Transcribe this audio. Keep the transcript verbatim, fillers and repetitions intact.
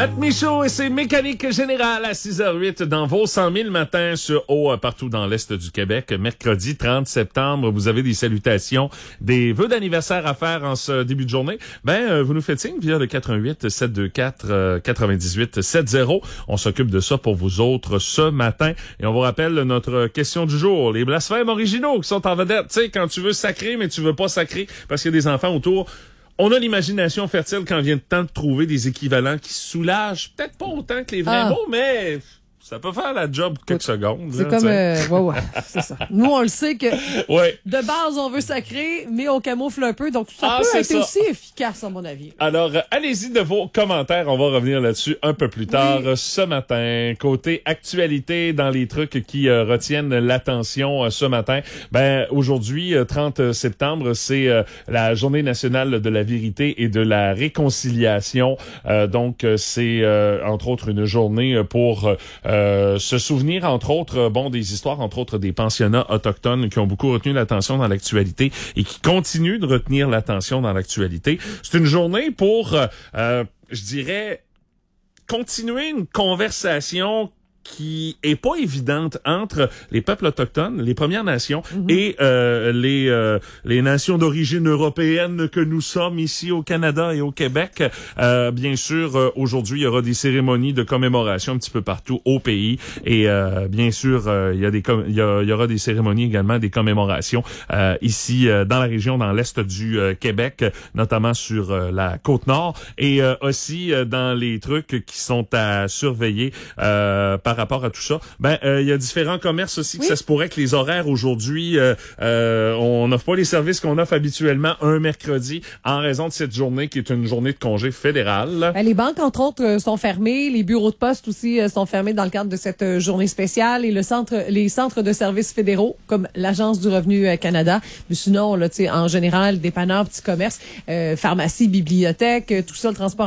Matt Michaud et ses mécaniques générales à six heures huit dans vos cent mille matins sur eau partout dans l'Est du Québec. Mercredi trente septembre, vous avez des salutations, des vœux d'anniversaire à faire en ce début de journée. Ben, euh, vous nous faites signe via le quatre un huit, sept deux quatre, quatre-vingt-dix-huit soixante. On s'occupe de ça pour vous autres ce matin. Et on vous rappelle notre question du jour. Les blasphèmes originaux qui sont en vedette. Tu sais, quand tu veux sacrer, mais tu veux pas sacrer parce qu'il y a des enfants autour. On a l'imagination fertile quand vient le temps de trouver des équivalents qui soulagent peut-être pas autant que les vrais ah. mots, mais ça peut faire la job quelques secondes. C'est là, comme... Euh, ouais, ouais, c'est ça. Nous, on le sait que ouais. de base, on veut sacrer, mais on camoufle un peu. Donc, ça ah, peut être ça. aussi efficace, à mon avis. Alors, allez-y de vos commentaires. On va revenir là-dessus un peu plus tard oui. ce matin. Côté actualité, dans les trucs qui euh, retiennent l'attention euh, ce matin, ben aujourd'hui, euh, trente septembre, c'est euh, la Journée nationale de la vérité et de la réconciliation. Euh, donc, euh, c'est euh, entre autres une journée pour... Euh, Euh, se souvenir, entre autres, bon, des histoires, entre autres, des pensionnats autochtones qui ont beaucoup retenu l'attention dans l'actualité et qui continuent de retenir l'attention dans l'actualité. C'est une journée pour, euh, je dirais, continuer une conversation qui est pas évidente entre les peuples autochtones, les Premières Nations mm-hmm. et euh, les euh, les nations d'origine européenne que nous sommes ici au Canada et au Québec. Euh, bien sûr, euh, aujourd'hui, il y aura des cérémonies de commémoration un petit peu partout au pays et euh, bien sûr, euh, il y a des com- il y, a, il y aura des cérémonies également, des commémorations euh, ici euh, dans la région, dans l'est du euh, Québec, notamment sur euh, la Côte-Nord et euh, aussi euh, dans les trucs qui sont à surveiller euh, par Par rapport à tout ça, ben il euh, y a différents commerces aussi que oui. ça se pourrait que les horaires aujourd'hui, euh, euh, on n'offre pas les services qu'on offre habituellement un mercredi en raison de cette journée qui est une journée de congé fédéral. Ben, les banques, entre autres, sont fermées, les bureaux de poste aussi sont fermés dans le cadre de cette journée spéciale et le centre, les centres de services fédéraux comme l'Agence du Revenu Canada. Mais sinon, là, tu sais, en général, dépanneurs, petits commerces, euh, pharmacie, bibliothèque, tout ça, le transport